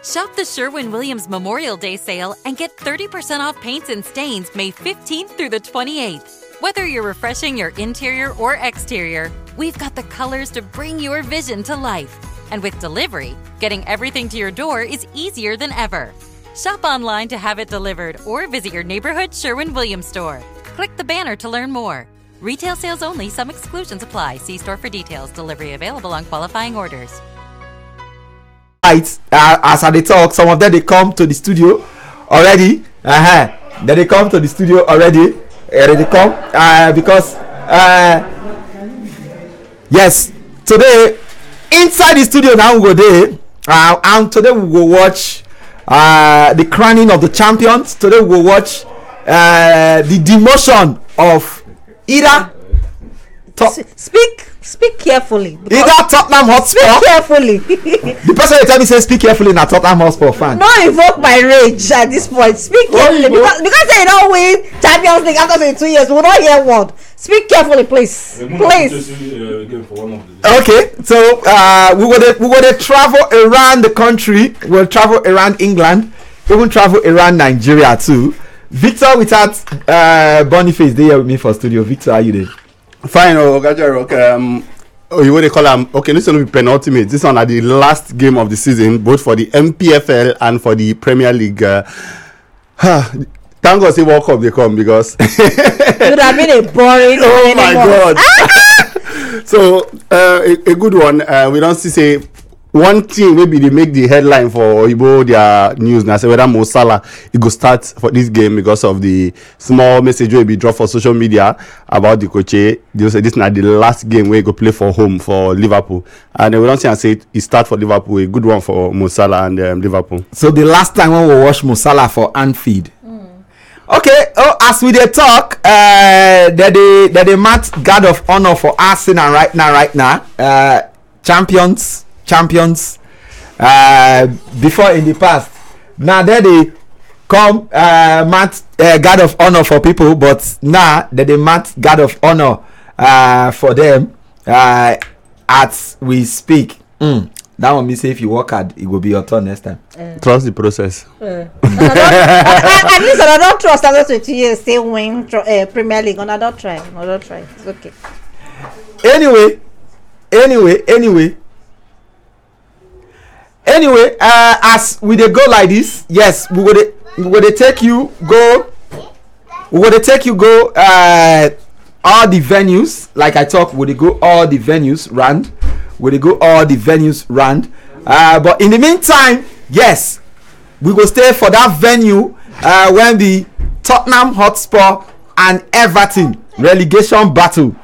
Shop the Sherwin-Williams Memorial Day sale and get 30% off paints and stains May 15th through the 28th. Whether you're refreshing your interior or exterior, we've got the colors to bring your vision to life. And with delivery, getting everything to your door is easier than ever. Shop online to have it delivered or visit your neighborhood Sherwin-Williams store. Click the banner to learn more. Retail sales only. Some exclusions apply. See store for details. Delivery available on qualifying orders. As they talk, some of them they come to the studio already. Then they come to the studio already. They come because yes, today inside the studio now we go there, and today we will watch the crowning of the champions. Today we will watch the demotion of either. Speak carefully. Either Tottenham Hotspur. Speak carefully. The person they tell me say speak carefully na Tottenham Hotspur fan. No invoke my rage at this point. Speak carefully because they don't win Champions League after 22 years. We don't hear word. Speak carefully, please. Please. Okay, so we will travel around the country. We'll travel around England. We will travel around Nigeria too. Victor without Boniface there with me for studio. Victor, are you there? Fine, you what they call them? Okay, this one will be penultimate. This one are the last game of the season, both for the MPFL and for the Premier League. Thank God, say World Cup they come because it would have been a boring. Oh my God! So a good one. We don't see say one thing maybe they make the headline for Oyibo their news now say whether Mo Salah it go start for this game because of the small message will be dropped for social media about the coach. They say this now the last game where he go play for home for Liverpool, and we don't see and say it start for Liverpool. A good one for Mo Salah and Liverpool. So the last time when we watch Mo Salah for Anfield. Okay, as we dey talk, they match guard of honor for Arsenal right now. Champions. Before in the past, now they come match guard of honor for people, but now they match guard of honor for them as we speak. That one means say if you work hard, it will be your turn next time. Trust the process. At least I don't trust after 20 years still win Premier League. I don't try. It's okay. Anyway, as we dey go like this, yes, we go take you go all the venues. Like I talk, we dey go all the venues round. But in the meantime, yes, we go stay for that venue when the Tottenham Hotspur and Everton relegation battle